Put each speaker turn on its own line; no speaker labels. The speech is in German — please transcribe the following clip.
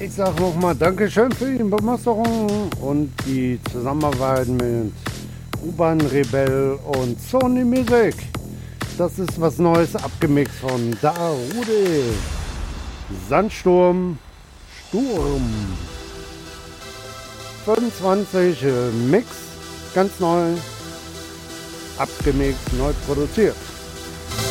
Ich sage nochmal Dankeschön für die Bemusterung und die Zusammenarbeit mit U-Bahn Rebell und Sony Music. Das ist was Neues abgemixt von Darude. Sandsturm, Sturm. 25 Mix, ganz neu, abgemixt, neu produziert.